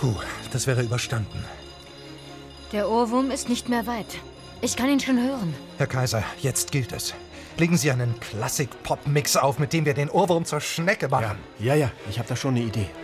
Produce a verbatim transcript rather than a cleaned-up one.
Puh, das wäre überstanden. Der Ohrwurm ist nicht mehr weit. Ich kann ihn schon hören. Herr Kaiser, jetzt gilt es. Legen Sie einen Klassik-Pop-Mix auf, mit dem wir den Ohrwurm zur Schnecke machen. Ja, ja, ja, ich habe da schon eine Idee.